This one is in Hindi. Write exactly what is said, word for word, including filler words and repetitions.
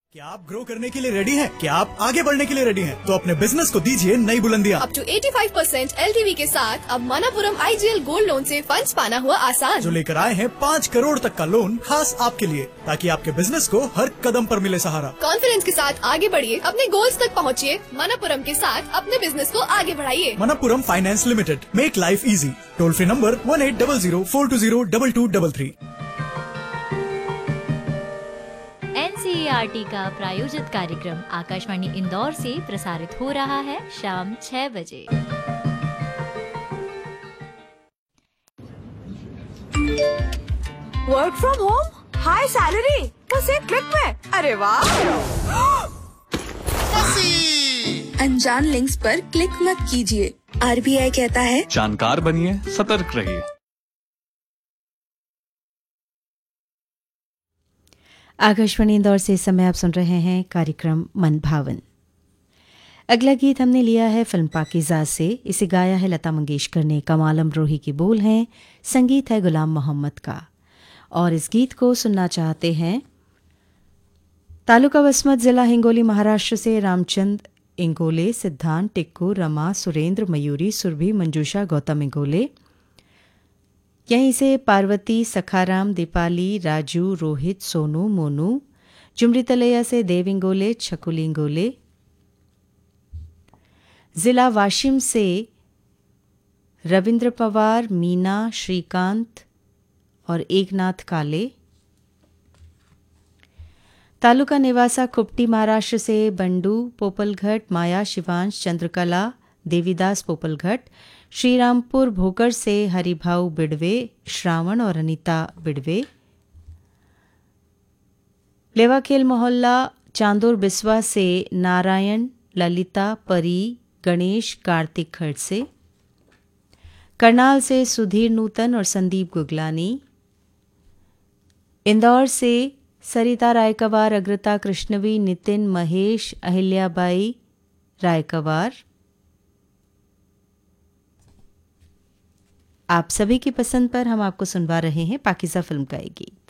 क्या आप ग्रो करने के लिए रेडी हैं? क्या आप आगे बढ़ने के लिए रेडी हैं? तो अपने बिजनेस को दीजिए नई बुलंदियां। अप टू पचासी परसेंट एलटीवी के साथ अब मनापुरम आईजीएल गोल्ड लोन से फंड्स पाना हुआ आसान। जो लेकर आए हैं पाँच करोड़ तक का लोन खास आपके लिए, ताकि आपके बिजनेस को हर कदम पर मिले सहारा। कॉन्फिडेंस के साथ आगे बढ़िए, अपने गोल्स तक पहुँचिए। मनापुरम के साथ अपने बिजनेस को आगे बढ़ाइए। Manappuram finance limited, make life easy. Toll free number one eight double zero four to zero double two double three. NCERT का प्रायोजित कार्यक्रम आकाशवाणी इंदौर से प्रसारित हो रहा है शाम छह बजे। Work from home, high salary, बस एक क्लिक में। अरे वाह! अनजान लिंक्स पर क्लिक मत कीजिए। आरबीआई कहता है जानकार बनिए, सतर्क रहिए। आकाशवाणी इंदौर से इस समय आप सुन रहे हैं कार्यक्रम मन भावन। अगला गीत हमने लिया है फिल्म पाकीज़ा से। इसे गाया है लता मंगेशकर ने। कमाल अमरोही के बोल हैं, संगीत है गुलाम मोहम्मद का। और इस गीत को सुनना चाहते हैं तालुका वसमत, जिला हिंगोली, महाराष्ट्र से रामचंद इंगोले, सिद्धांत, टिक्कू, रमा, सुरेंद्र, मयूरी, सुरभि, मंजूषा, गौतम इंगोले। यहीं से पार्वती, सखाराम, दीपाली, राजू, रोहित, सोनू, मोनू। जुमरी तलैया से देव इंगोले, छकुली इंगोले। जिला वाशिम से रविंद्र पवार, मीना, श्रीकांत और एकनाथ काले। तालुका निवासा कुपटी, महाराष्ट्र से बंडू पोपलघट, माया, शिवांश, चंद्रकला, देवीदास पोपलघट। श्रीरामपुर भोकर से हरिभाऊ बिड़वे, श्रावण और अनीता बिड़वे। लेवाखेल मोहल्ला चांदोर बिस्वा से नारायण, ललिता, परी, गणेश, कार्तिक खड़से। करनाल से सुधीर नूतन और संदीप गुगलानी। इंदौर से सरिता रायकवार, अग्रता कृष्णवी, नितिन, महेश, अहिल्याबाई रायकवार। आप सभी की पसंद पर हम आपको सुनवा रहे हैं पाकीज़ा फिल्म का एक गीत।